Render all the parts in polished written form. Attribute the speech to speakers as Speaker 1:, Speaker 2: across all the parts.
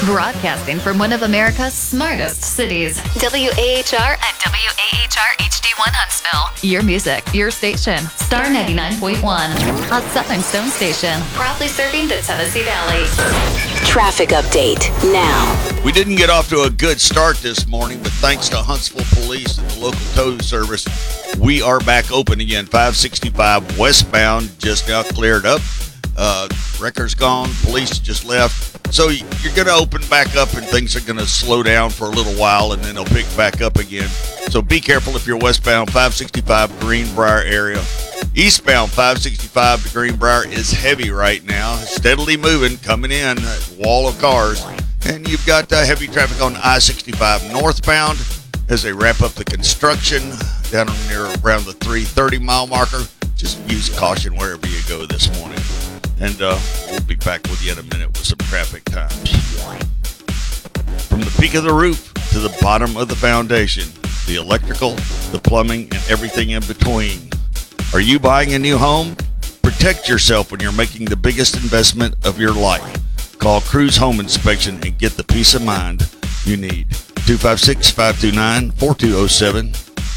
Speaker 1: Broadcasting from one of America's smartest cities. WAHR and WAHR HD1 Huntsville. Your music, your station. Star 99.1. A Southern Stone station. Proudly serving the Tennessee Valley.
Speaker 2: Traffic update now.
Speaker 3: We didn't get off to a good start this morning, but thanks to Huntsville Police and the local tow service, we are back open again. 565 westbound just now cleared up. Wrecker's gone. Police just left. So you're going to open back up and things are going to slow down for a little while and then they'll pick back up again. So be careful if you're westbound 565 Greenbrier area. Eastbound 565 to Greenbrier is heavy right now. Steadily moving, coming in, a wall of cars. And you've got heavy traffic on I-65 northbound as they wrap up the construction down near around the 330 mile marker. Just use caution wherever you go this morning. And we'll be back with you in a minute with some traffic times. From the peak of the roof to the bottom of the foundation, the electrical, the plumbing, and everything in between. Are you buying a new home? Protect yourself when you're making the biggest investment of your life. Call Cruz Home Inspection and get the peace of mind you need. 256-529-4207.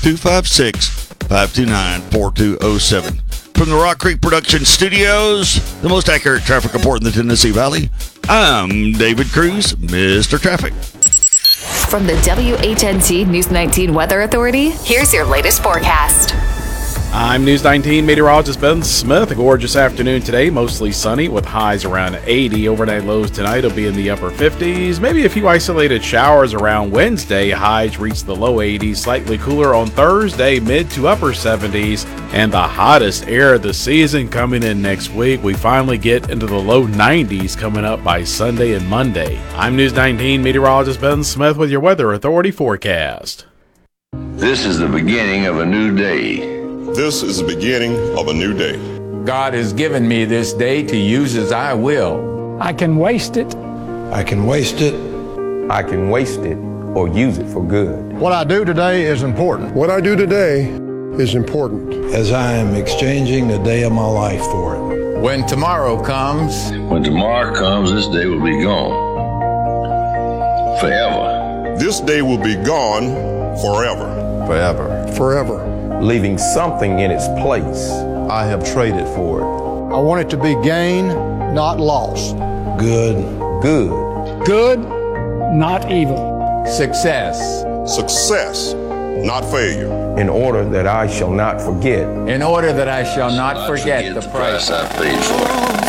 Speaker 3: 256-529-4207. From the Rock Creek Production Studios, the most accurate traffic report in the Tennessee Valley, I'm David Cruz, Mr. Traffic.
Speaker 1: From the WHNT News 19 Weather Authority, here's your latest forecast.
Speaker 4: I'm News 19 meteorologist Ben Smith. A gorgeous afternoon today, mostly sunny with highs around 80. Overnight lows tonight will be in the upper 50s. Maybe a few isolated showers around Wednesday. Highs reach the low 80s. Slightly cooler on Thursday, mid to upper 70s. And the hottest air of the season coming in next week. We finally get into the low 90s coming up by Sunday and Monday. I'm News 19 meteorologist Ben Smith with your Weather Authority forecast.
Speaker 5: This is the beginning of a new day.
Speaker 6: This is the beginning of a new day.
Speaker 7: God has given me this day to use as I will.
Speaker 8: I can waste it.
Speaker 9: I can waste it.
Speaker 10: I can waste it or use it for good.
Speaker 11: What I do today is important.
Speaker 12: What I do today is important.
Speaker 9: As I am exchanging the day of my life for it.
Speaker 7: When tomorrow comes.
Speaker 5: When tomorrow comes, this day will be gone. Forever.
Speaker 6: This day will be gone forever.
Speaker 10: Forever.
Speaker 12: Forever.
Speaker 10: Leaving something in its place. I have traded for it.
Speaker 11: I want it to be gain, not loss.
Speaker 9: Good.
Speaker 10: Good.
Speaker 8: Good, not evil.
Speaker 7: Success.
Speaker 6: Success, not failure.
Speaker 10: In order that I shall not forget.
Speaker 7: In order that I shall not forget the price
Speaker 5: I paid for it.